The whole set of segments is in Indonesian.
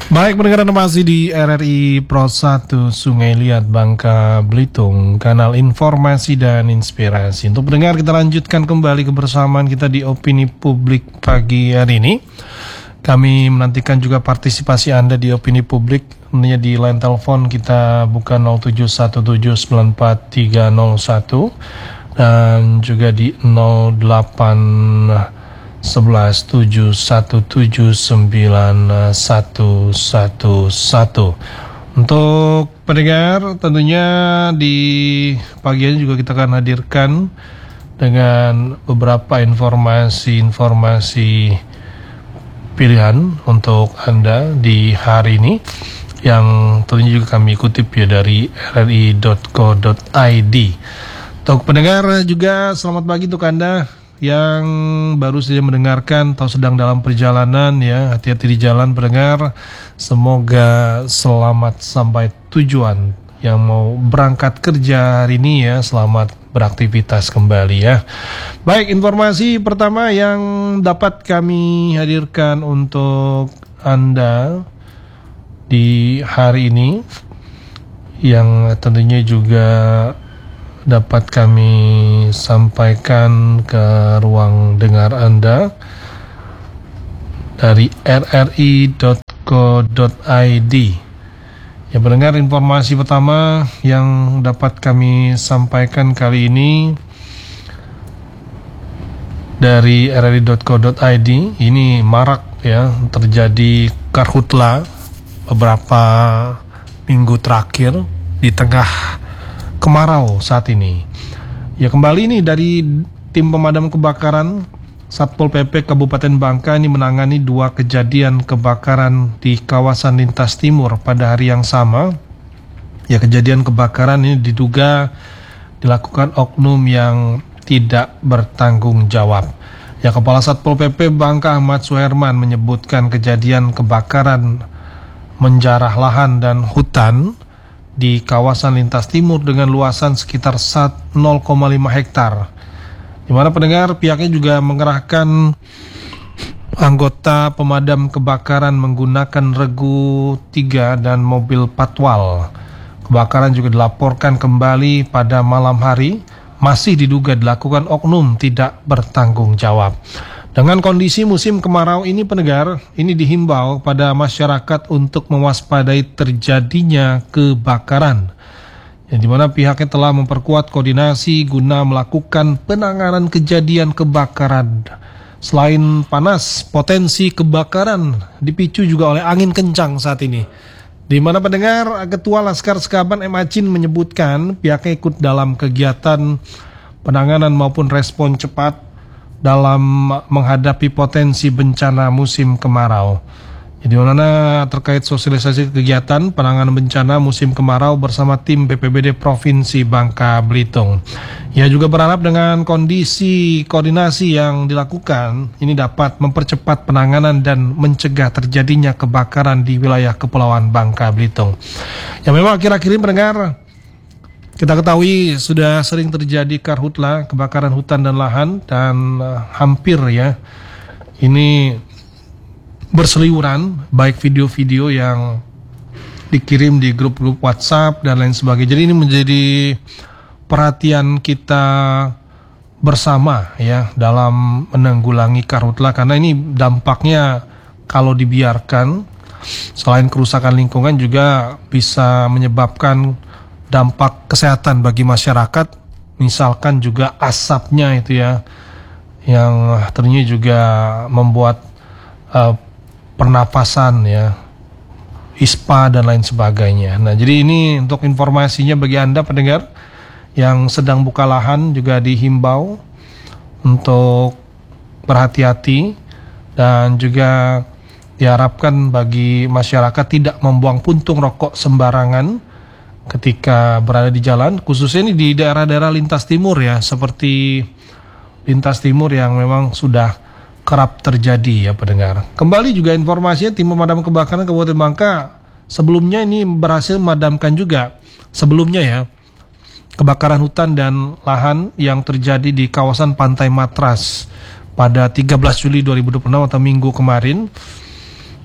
Baik, pendengar masih di RRI Pro 1 Sungai Liat, Bangka Belitung, kanal informasi dan inspirasi. Untuk pendengar, kita lanjutkan kembali kebersamaan kita di Opini Publik pagi hari ini. Kami menantikan juga partisipasi Anda di Opini Publik. Tentunya di line telepon kita buka 071794301 dan juga di 08 11717911. Untuk pendengar, tentunya di pagi ini juga kita akan hadirkan dengan beberapa informasi pilihan untuk Anda di hari ini, yang tentunya juga kami kutip ya dari rri.co.id. Untuk pendengar juga selamat pagi untuk Anda yang baru saja mendengarkan atau sedang dalam perjalanan ya, hati-hati di jalan pendengar. Semoga selamat sampai tujuan. Yang mau berangkat kerja hari ini ya, selamat beraktivitas kembali ya. Baik, informasi pertama yang dapat kami hadirkan untuk Anda di hari ini, yang tentunya juga dapat kami sampaikan ke ruang dengar Anda dari rri.co.id. Ya pendengar, informasi pertama yang dapat kami sampaikan kali ini dari rri.co.id. Ini marak ya terjadi karhutla beberapa minggu terakhir di tengah kemarau saat ini. Ya kembali ini dari tim pemadam kebakaran Satpol PP Kabupaten Bangka ini menangani 2 kejadian kebakaran di kawasan Lintas Timur pada hari yang sama. Ya kejadian kebakaran ini diduga dilakukan oknum yang tidak bertanggung jawab. Ya Kepala Satpol PP Bangka Ahmad Suherman menyebutkan kejadian kebakaran menjarah lahan dan hutan di kawasan Lintas Timur dengan luasan sekitar 0,5 hektar. Di mana pendengar, pihaknya juga mengerahkan anggota pemadam kebakaran menggunakan regu 3 dan mobil patwal. Kebakaran juga dilaporkan kembali pada malam hari, masih diduga dilakukan oknum tidak bertanggung jawab. Dengan kondisi musim kemarau ini pendengar, ini dihimbau pada masyarakat untuk mewaspadai terjadinya kebakaran. Yang dimana pihaknya telah memperkuat koordinasi guna melakukan penanganan kejadian kebakaran. Selain panas, potensi kebakaran dipicu juga oleh angin kencang saat ini. Di mana pendengar, Ketua Laskar Sekaban M. Acin menyebutkan pihaknya ikut dalam kegiatan penanganan maupun respon cepat dalam menghadapi potensi bencana musim kemarau. Jadi mana terkait sosialisasi kegiatan penanganan bencana musim kemarau bersama tim BPBD Provinsi Bangka Belitung. Ia juga berharap dengan kondisi koordinasi yang dilakukan ini dapat mempercepat penanganan dan mencegah terjadinya kebakaran di wilayah Kepulauan Bangka Belitung. Yang memang akhir-akhir ini pendengar, kita ketahui sudah sering terjadi karhutla, kebakaran hutan dan lahan, dan hampir ya ini berseliweran, baik video-video yang dikirim di grup-grup WhatsApp dan lain sebagainya. Jadi ini menjadi perhatian kita bersama ya dalam menanggulangi karhutla, karena ini dampaknya kalau dibiarkan selain kerusakan lingkungan juga bisa menyebabkan dampak kesehatan bagi masyarakat, misalkan juga asapnya itu ya, yang ternyata juga membuat pernapasan ya, ispa dan lain sebagainya. Nah jadi ini untuk informasinya bagi Anda pendengar yang sedang buka lahan, juga dihimbau untuk berhati-hati, dan juga diharapkan bagi masyarakat tidak membuang puntung rokok sembarangan ketika berada di jalan, khususnya ini di daerah-daerah lintas timur ya, seperti lintas timur yang memang sudah kerap terjadi ya pendengar. Kembali juga informasinya, tim pemadam kebakaran Kabupaten Bangka sebelumnya ini berhasil memadamkan juga sebelumnya ya kebakaran hutan dan lahan yang terjadi di kawasan Pantai Matras pada 13 Juli 2026 atau minggu kemarin.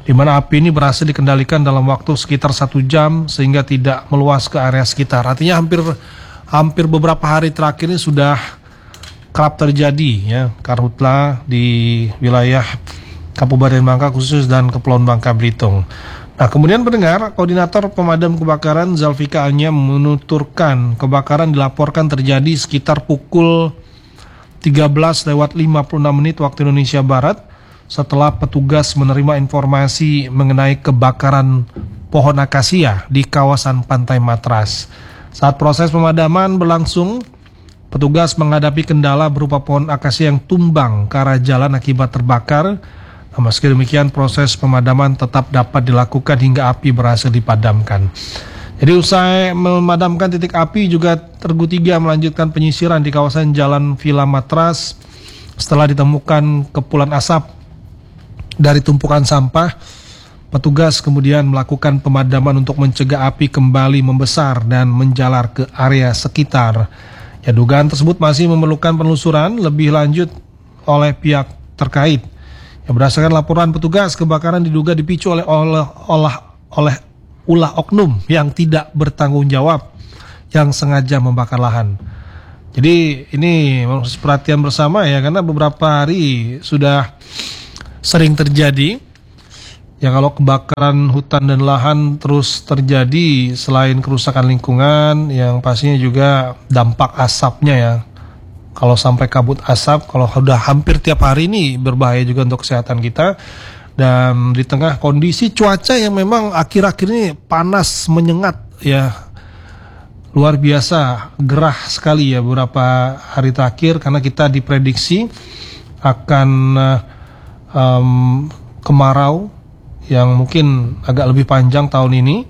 di mana api ini berhasil dikendalikan dalam waktu sekitar 1 jam sehingga tidak meluas ke area sekitar. Artinya hampir beberapa hari terakhir ini sudah kerap terjadi ya karhutla di wilayah Kabupaten Bangka khusus dan Kepulauan Bangka Belitung. Nah, kemudian pendengar, Koordinator Pemadam Kebakaran Zalfika Anya menuturkan kebakaran dilaporkan terjadi sekitar pukul 13:56 waktu Indonesia Barat setelah petugas menerima informasi mengenai kebakaran pohon akasia di kawasan Pantai Matras. Saat proses pemadaman berlangsung, petugas menghadapi kendala berupa pohon akasia yang tumbang ke arah jalan akibat terbakar. Nah, meski demikian, proses pemadaman tetap dapat dilakukan hingga api berhasil dipadamkan. Jadi usai memadamkan titik api, juga Regu 3 melanjutkan penyisiran di kawasan Jalan Villa Matras setelah ditemukan kepulan asap dari tumpukan sampah. Petugas kemudian melakukan pemadaman untuk mencegah api kembali membesar dan menjalar ke area sekitar. Ya, dugaan tersebut masih memerlukan penelusuran lebih lanjut oleh pihak terkait. Ya, berdasarkan laporan petugas, kebakaran diduga dipicu oleh ulah oknum yang tidak bertanggung jawab yang sengaja membakar lahan. Jadi ini harus perhatian bersama ya, karena beberapa hari sudah sering terjadi ya kalau kebakaran hutan dan lahan terus terjadi. Selain kerusakan lingkungan, yang pastinya juga dampak asapnya ya. Kalau sampai kabut asap, kalau sudah hampir tiap hari ini berbahaya juga untuk kesehatan kita. Dan di tengah kondisi cuaca yang memang akhir-akhir ini panas menyengat ya, luar biasa gerah sekali ya beberapa hari terakhir, karena kita diprediksi akan kemarau yang mungkin agak lebih panjang tahun ini,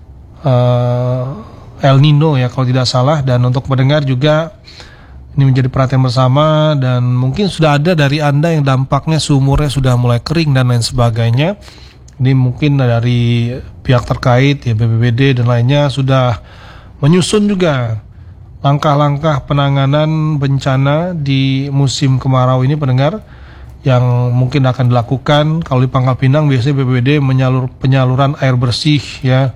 El Nino ya kalau tidak salah. Dan untuk mendengar juga ini menjadi perhatian bersama, dan mungkin sudah ada dari Anda yang dampaknya sumurnya sudah mulai kering dan lain sebagainya. Ini mungkin dari pihak terkait ya, BPBD dan lainnya sudah menyusun juga langkah-langkah penanganan bencana di musim kemarau ini, pendengar, yang mungkin akan dilakukan. Kalau di Pangkal Pinang biasanya BPBD penyaluran air bersih ya,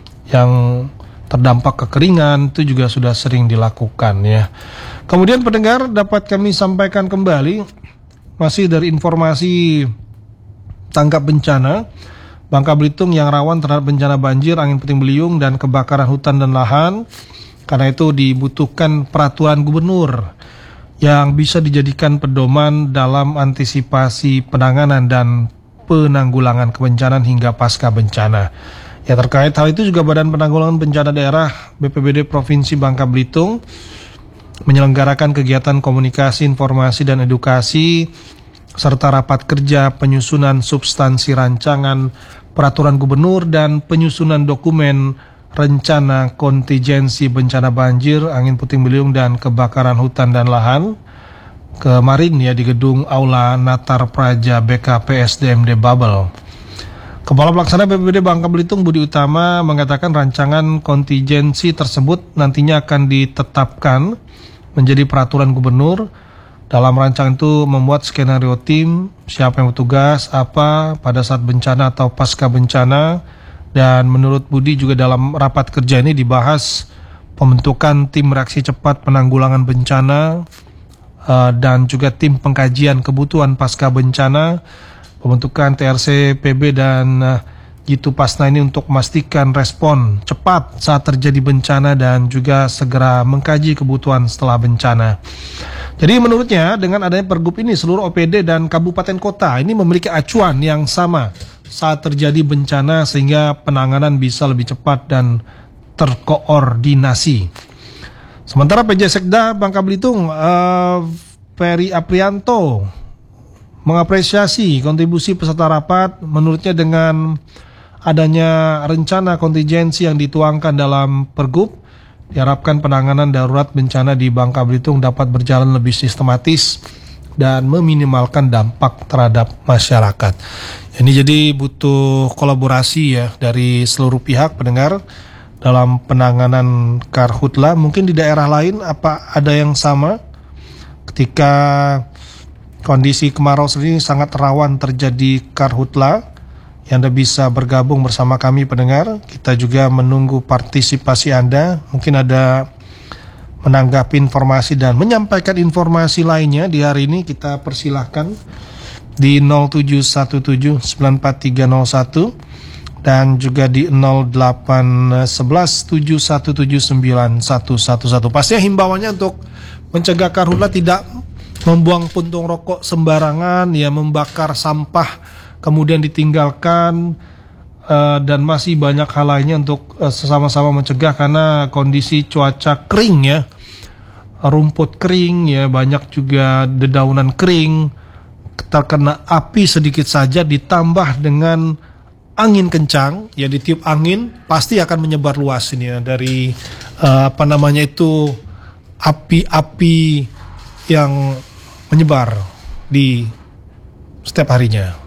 yang terdampak kekeringan itu juga sudah sering dilakukan ya. Kemudian pendengar, dapat kami sampaikan kembali masih dari informasi tanggap bencana Bangka Belitung yang rawan terhadap bencana banjir, angin puting beliung dan kebakaran hutan dan lahan. Karena itu dibutuhkan peraturan gubernur yang bisa dijadikan pedoman dalam antisipasi penanganan dan penanggulangan kebencanaan hingga pasca bencana. Ya, terkait hal itu juga Badan Penanggulangan Bencana Daerah BPBD Provinsi Bangka Belitung menyelenggarakan kegiatan komunikasi, informasi, dan edukasi serta rapat kerja penyusunan substansi rancangan peraturan gubernur dan penyusunan dokumen rencana kontingensi bencana banjir, angin puting beliung, dan kebakaran hutan dan lahan kemarin ya di gedung Aula Natar Praja BKP SDMD Babel. Kepala Pelaksana BPBD Bangka Belitung Budi Utama mengatakan rancangan kontingensi tersebut nantinya akan ditetapkan menjadi peraturan gubernur. Dalam rancangan itu membuat skenario tim, siapa yang bertugas apa pada saat bencana atau pasca bencana. Dan menurut Budi juga dalam rapat kerja ini dibahas pembentukan tim reaksi cepat penanggulangan bencana dan juga tim pengkajian kebutuhan pasca bencana, pembentukan TRC PB dan Gitu Pasna ini untuk memastikan respon cepat saat terjadi bencana dan juga segera mengkaji kebutuhan setelah bencana. Jadi menurutnya dengan adanya pergub ini, seluruh OPD dan kabupaten kota ini memiliki acuan yang sama saat terjadi bencana sehingga penanganan bisa lebih cepat dan terkoordinasi. Sementara PJ Sekda Bangka Belitung Ferry Aprianto mengapresiasi kontribusi peserta rapat. Menurutnya dengan adanya rencana kontingensi yang dituangkan dalam pergub, diharapkan penanganan darurat bencana di Bangka Belitung dapat berjalan lebih sistematis dan meminimalkan dampak terhadap masyarakat. Ini jadi butuh kolaborasi ya dari seluruh pihak, pendengar, dalam penanganan karhutla. Mungkin di daerah lain apa ada yang sama ketika kondisi kemarau sendiri sangat rawan terjadi karhutla yang Anda bisa bergabung bersama kami pendengar. Kita juga menunggu partisipasi Anda. Mungkin ada menanggapi informasi dan menyampaikan informasi lainnya di hari ini, kita persilahkan di 0717943301 dan juga di 0811717911. Pastinya himbauannya untuk mencegah karhutla tidak membuang puntung rokok sembarangan, ya, membakar sampah kemudian ditinggalkan, dan masih banyak hal lainnya untuk sama-sama mencegah, karena kondisi cuaca kering, ya, rumput kering, ya, banyak juga dedaunan kering, terkena api sedikit saja ditambah dengan angin kencang, ya, ditiup angin pasti akan menyebar luas ini, ya, dari api-api yang menyebar di setiap harinya.